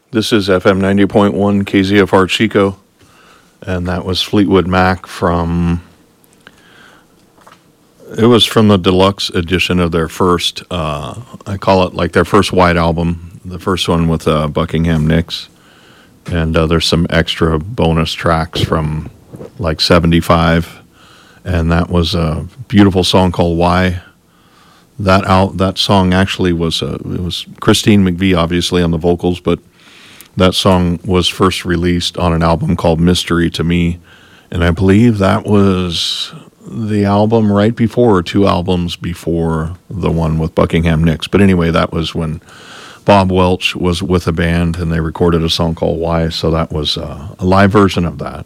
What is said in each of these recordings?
This is FM 90.1 KZFR Chico, and that was Fleetwood Mac it was from the deluxe edition of their first, I call it like their first white album, the first one with Buckingham Nicks. And there's some extra bonus tracks from like 75, and that was a beautiful song called Why. That song actually was it was Christine McVie obviously on the vocals, but that song was first released on an album called Mystery to Me, and I believe that was the album right before, or two albums before the one with Buckingham Nicks. But anyway, that was when Bob Welch was with a band and they recorded a song called Why, so that was a live version of that.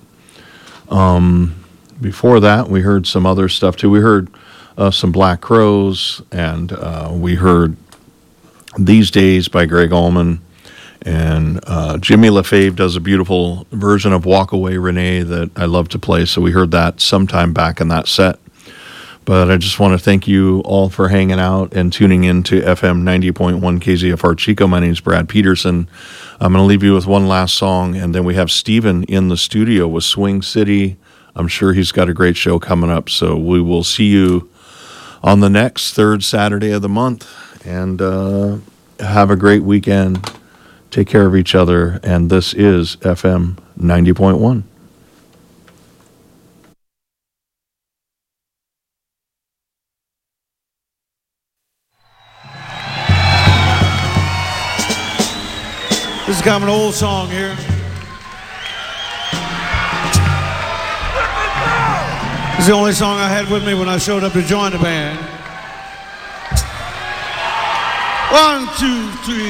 Before that, we heard some other stuff too. We heard some Black Crowes, and we heard These Days by Greg Allman, and Jimmy LaFave does a beautiful version of Walk Away Renee that I love to play, so we heard that sometime back in that set. But I just want to thank you all for hanging out and tuning in to FM 90.1 KZFR Chico. My name is Brad Peterson. I'm going to leave you with one last song, and then we have Steven in the studio with Swing City. I'm sure he's got a great show coming up, so we will see you on the next third Saturday of the month. And have a great weekend. Take care of each other, and this is FM 90.1. This is kind of an old song here. This is the only song I had with me when I showed up to join the band. 1, 2, 3.